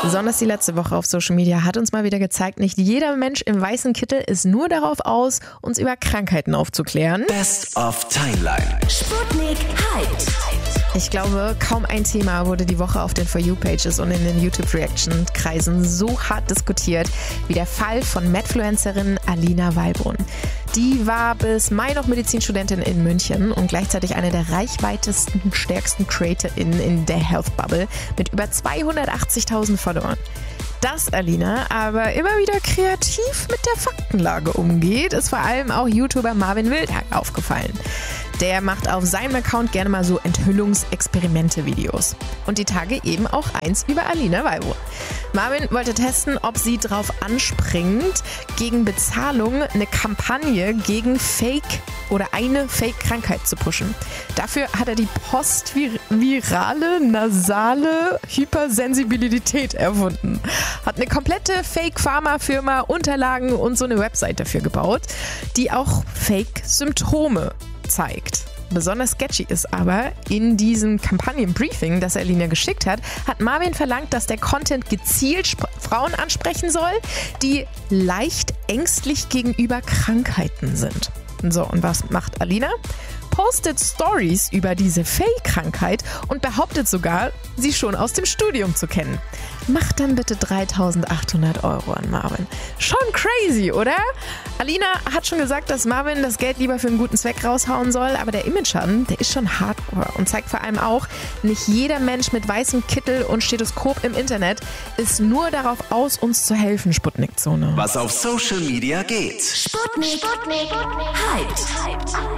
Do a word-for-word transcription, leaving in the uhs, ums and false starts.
Besonders die letzte Woche auf Social Media hat uns mal wieder gezeigt, nicht jeder Mensch im weißen Kittel ist nur darauf aus, uns über Krankheiten aufzuklären. Best of Timeline. Sputnik Hyped. Ich glaube, kaum ein Thema wurde die Woche auf den For You-Pages und in den YouTube-Reaction-Kreisen so hart diskutiert wie der Fall von Medfluencerin Alina Wallbrunn. Die war bis Mai noch Medizinstudentin in München und gleichzeitig eine der reichweitesten, stärksten CreatorInnen in der Health Bubble mit über zweihundertachtzigtausend Followern. Dass Alina aber immer wieder kreativ mit der Faktenlage umgeht, ist vor allem auch YouTuber Marvin Wildhack aufgefallen. Der macht auf seinem Account gerne mal so Enthüllungsexperimente-Videos. Und die Tage eben auch eins über Alina Wallbrunn. Marvin wollte testen, ob sie drauf anspringt, gegen Bezahlung eine Kampagne gegen Fake oder eine Fake-Krankheit zu pushen. Dafür hat er die postvirale nasale Hypersensibilität erfunden. Hat eine komplette Fake-Pharma-Firma Unterlagen und so eine Website dafür gebaut, die auch Fake-Symptome zeigt. Besonders sketchy ist aber, in diesem Kampagnenbriefing, das Alina geschickt hat, hat Marvin verlangt, dass der Content gezielt Sp- Frauen ansprechen soll, die leicht ängstlich gegenüber Krankheiten sind. So, und was macht Alina? Postet Stories über diese Fake-Krankheit und behauptet sogar, sie schon aus dem Studium zu kennen. Macht dann bitte dreitausendachthundert Euro an Marvin. Schon crazy, oder? Alina hat schon gesagt, dass Marvin das Geld lieber für einen guten Zweck raushauen soll, aber der Image-Schaden, der ist schon hardcore und zeigt vor allem auch, nicht jeder Mensch mit weißem Kittel und Stethoskop im Internet ist nur darauf aus, uns zu helfen, Sputnik-Zone. Was auf Social Media geht. Sputnik. Sputnik. Hyped.